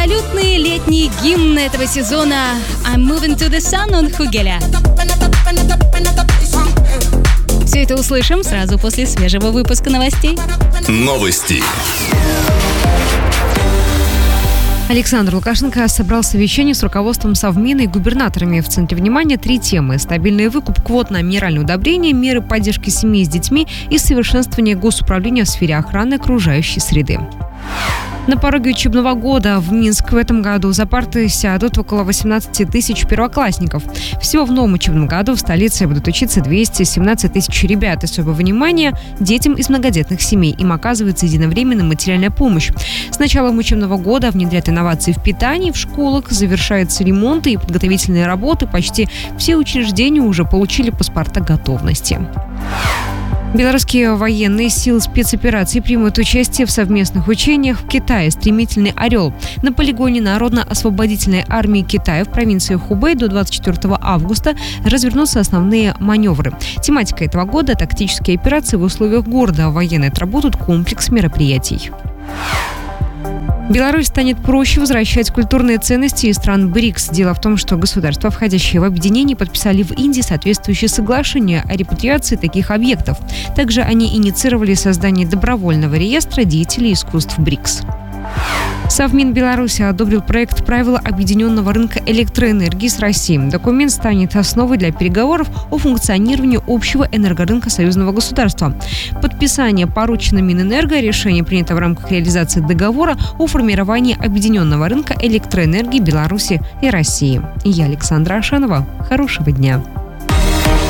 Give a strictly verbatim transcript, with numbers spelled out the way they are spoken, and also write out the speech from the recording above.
Абсолютный летний гимн этого сезона «I'm Moving to the Sun» от Хугеля. Все это услышим сразу после свежего выпуска новостей. Новости. Александр Лукашенко собрал совещание с руководством Совмина и губернаторами. В центре внимания три темы: стабильный выкуп квот на минеральные удобрения, меры поддержки семей с детьми и совершенствование госуправления в сфере охраны окружающей среды. На пороге учебного года в Минск в этом году за парты сядут около восемнадцать тысяч первоклассников. Всего в новом учебном году в столице будут учиться двести семнадцать тысяч ребят. Особое внимание детям из многодетных семей. Им оказывается единовременная материальная помощь. С началом учебного года внедряют инновации в питании в школах, завершаются ремонты и подготовительные работы. Почти все учреждения уже получили паспорта готовности. Белорусские военные силы спецоперации примут участие в совместных учениях в Китае «Стремительный орел». На полигоне Народно-освободительной армии Китая в провинции Хубэй до двадцать четвёртого августа развернутся основные маневры. Тематика этого года – тактические операции в условиях города. Военные отработают комплекс мероприятий. Беларусь станет проще возвращать культурные ценности из стран БРИКС. Дело в том, что государства, входящие в объединение, подписали в Индии соответствующее соглашение о репатриации таких объектов. Также они инициировали создание добровольного реестра деятелей искусств БРИКС. Совмин Беларуси одобрил проект правила объединенного рынка электроэнергии с Россией. Документ станет основой для переговоров о функционировании общего энергорынка союзного государства. Подписание поручено Минэнерго. Решение принято в рамках реализации договора о формировании объединенного рынка электроэнергии Беларуси и России. Я Александра Ашанова. Хорошего дня.